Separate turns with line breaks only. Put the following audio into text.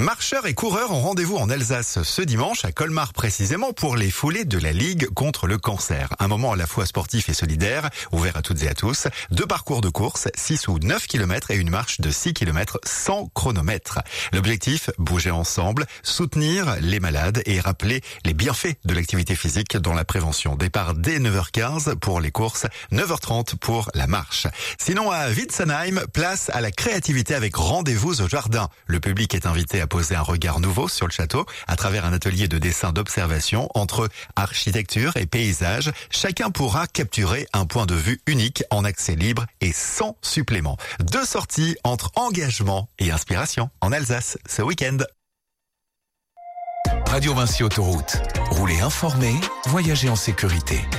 Marcheurs et coureurs ont rendez-vous en Alsace ce dimanche, à Colmar précisément, pour les foulées de la Ligue contre le cancer. Un moment à la fois sportif et solidaire, ouvert à toutes et à tous. 2 parcours de course, 6 ou 9 km et une marche de 6 km sans chronomètre. L'objectif, bouger ensemble, soutenir les malades et rappeler les bienfaits de l'activité physique dans la prévention. Départ dès 9h15 pour les courses, 9h30 pour la marche. Sinon, à Witzenheim, place à la créativité avec rendez-vous au jardin. Le public est invité à poser un regard nouveau sur le château à travers un atelier de dessin d'observation entre architecture et paysage. Chacun pourra capturer un point de vue unique en accès libre et sans supplément. 2 sorties entre engagement et inspiration en Alsace ce week-end.
Radio Vinci Autoroute. Roulez informé, voyagez en sécurité.